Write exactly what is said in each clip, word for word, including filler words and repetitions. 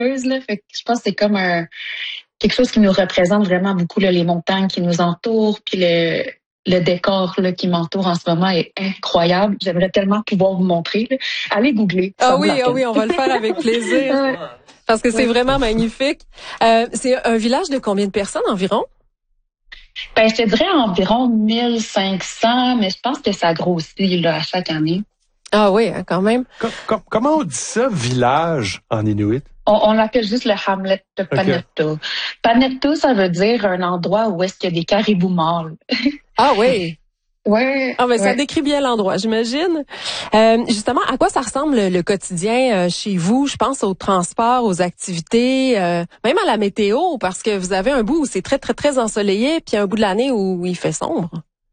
là. Fait que je pense que c'est comme un quelque chose qui nous représente vraiment beaucoup, là, les montagnes qui nous entourent, puis le, le décor là, qui m'entoure en ce moment est incroyable. J'aimerais tellement pouvoir vous montrer. Là. Allez googler. Ah oui, ah oui, on va le faire avec plaisir. Ouais. Parce que c'est Ouais. vraiment magnifique. Euh, c'est un village de combien de personnes environ? Ben, je te dirais environ mille cinq cents, mais je pense que ça grossit là, à chaque année. Ah oui, hein, quand même. Com- com- comment on dit ça, village, en Inuit? On, on l'appelle juste le hamlet de Panetta. Okay. Panetta, ça veut dire un endroit où est-ce qu'il y a des caribous mâles. Ah oui. Ouais. Ah ben ça ouais. décrit bien l'endroit, j'imagine. Euh, justement, à quoi ça ressemble le, le quotidien euh, chez vous? Je pense au transport, aux activités, euh, même à la météo, parce que vous avez un bout où c'est très très très ensoleillé, puis un bout de l'année où il fait sombre.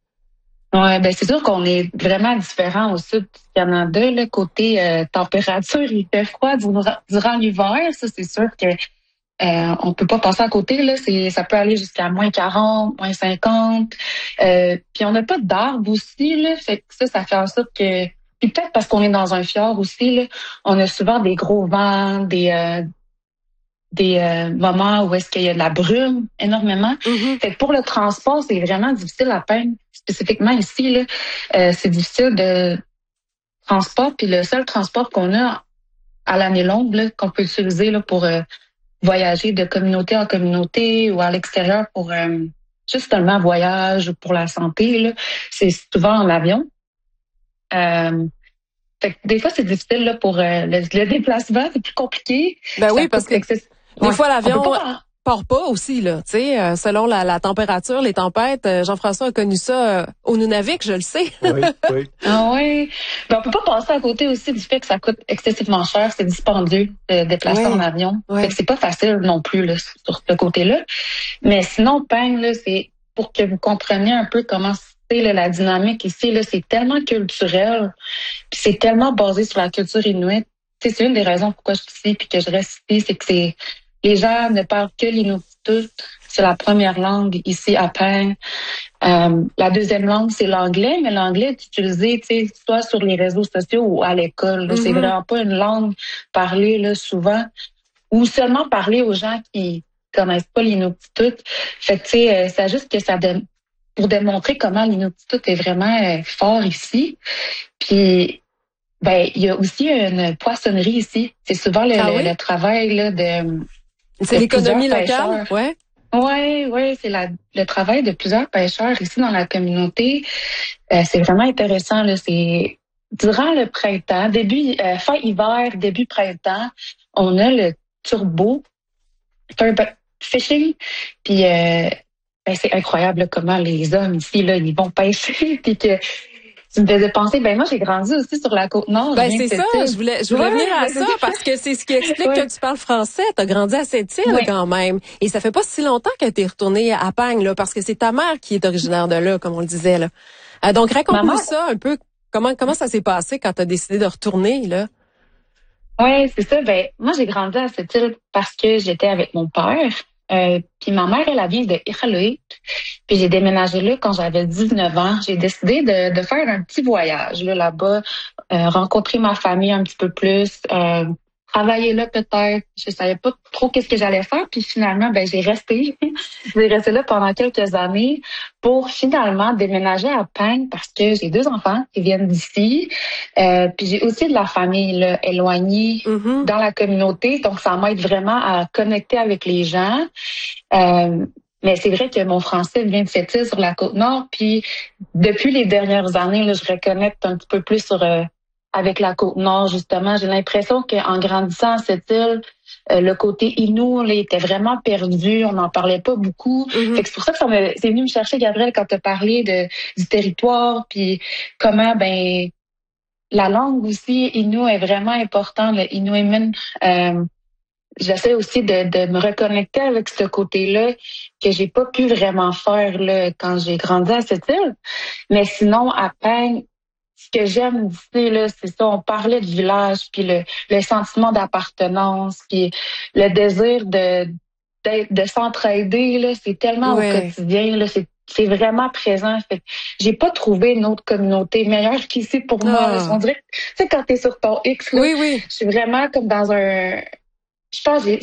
Ouais, ben c'est sûr qu'on est vraiment différent au sud du Canada. Là, côté euh, température, il fait froid durant, durant l'hiver. Ça, c'est sûr que euh, on peut pas passer à côté. Là, c'est ça peut aller jusqu'à moins quarante, moins cinquante. Euh, puis on n'a pas d'arbres aussi. Là, fait que ça, ça fait en sorte que. Puis peut-être parce qu'on est dans un fjord aussi. Là, on a souvent des gros vents, des euh, des euh, moments où est-ce qu'il y a de la brume énormément. Mm-hmm. Fait que pour le transport, c'est vraiment difficile à peindre. Spécifiquement ici, là, euh, c'est difficile de transport. Puis le seul transport qu'on a à l'année longue, là, qu'on peut utiliser là, pour euh, voyager de communauté en communauté ou à l'extérieur pour euh, juste seulement voyage ou pour la santé, là, c'est souvent en avion. Euh, fait que des fois, c'est difficile là, pour euh, le, le déplacement, c'est plus compliqué. Ben Ça oui, parce que excess... des ouais. fois l'avion Pas... part pas aussi là, tu sais, euh, selon la, la température, les tempêtes. Euh, Jean-François a connu ça euh, au Nunavik, je le sais. Oui, oui. Ah oui. Ben, on peut pas passer à côté aussi du fait que ça coûte excessivement cher, c'est dispendieux de déplacer oui. en avion. Oui. Fait que c'est pas facile non plus là, sur ce côté-là. Mais sinon, Peng, là, c'est pour que vous compreniez un peu comment c'est là, la dynamique ici. Là, c'est tellement culturel, puis c'est tellement basé sur la culture inuit. T'sais, c'est une des raisons pourquoi je suis ici puis que je reste ici, c'est que c'est les gens ne parlent que l'inuktitut. C'est la première langue ici à Peng. Euh, la deuxième langue, c'est l'anglais, mais l'anglais est utilisé, tu sais, soit sur les réseaux sociaux ou à l'école. Mm-hmm. C'est vraiment pas une langue parlée là souvent, ou seulement parlée aux gens qui connaissent pas l'inuktitut. Fait que tu sais, c'est juste que ça donne pour démontrer comment l'inuktitut est vraiment euh, fort ici. Puis ben il y a aussi une poissonnerie ici. C'est souvent le, ah oui? le, le travail là de. C'est de l'économie locale, ouais. Oui, oui, c'est la, le travail de plusieurs pêcheurs ici dans la communauté. Euh, c'est vraiment intéressant. Là, c'est durant le printemps, début euh, fin hiver, début printemps, on a le turbo fishing. Puis euh, ben, c'est incroyable là, comment les hommes ici là, ils vont pêcher. Puis que tu me faisais penser, ben moi j'ai grandi aussi sur la Côte-Nord. Ben c'est ça, je voulais je voulais ouais, venir à ça parce que c'est ce qui explique ouais. que tu parles français. Tu as grandi à Sept-Îles ouais. quand même. Et ça fait pas si longtemps que tu es retournée à Peng là, parce que c'est ta mère qui est originaire de là, comme on le disait là. Euh, donc raconte-nous ça un peu. Comment comment ça s'est passé quand tu as décidé de retourner là? Oui, c'est ça. Ben moi j'ai grandi à Sept-Îles parce que j'étais avec mon père. Euh, puis ma mère, elle, elle vient de Iqaluit. Puis j'ai déménagé là quand j'avais dix-neuf ans. J'ai décidé de, de faire un petit voyage là, là-bas, euh, rencontrer ma famille un petit peu plus, euh, travailler là peut-être. Je savais pas trop qu'est-ce que j'allais faire. Puis finalement, ben j'ai resté. j'ai resté là pendant quelques années pour finalement déménager à Peng parce que j'ai deux enfants qui viennent d'ici. Euh, puis j'ai aussi de la famille là, éloignée mm-hmm. dans la communauté. Donc ça m'aide vraiment à connecter avec les gens. Euh, mais c'est vrai que mon français vient de cette île sur la Côte-Nord. Puis depuis les dernières années, là, je reconnecte un petit peu plus sur euh, avec la Côte-Nord, justement. J'ai l'impression qu'en grandissant à cette île, euh, le côté Innu là, était vraiment perdu. On n'en parlait pas beaucoup. Mm-hmm. Fait que c'est pour ça que ça me, c'est venu me chercher, Gabrielle, quand tu as parlé de, du territoire, puis comment ben la langue aussi, Innu, est vraiment importante, le Inuimin. Euh, J'essaie aussi de, de me reconnecter avec ce côté-là que j'ai pas pu vraiment faire là, quand j'ai grandi à cette île. Mais sinon, à Peng, ce que j'aime ici, là, c'est ça, on parlait de village, puis le, le sentiment d'appartenance, puis le désir de, de, de s'entraider, là, c'est tellement ouais. au quotidien, là, c'est c'est vraiment présent. Fait que j'ai pas trouvé une autre communauté meilleure qu'ici pour ah. moi. Là. On dirait, tu sais, quand t'es sur ton X, là, oui, oui. je suis vraiment comme dans un... Je pense que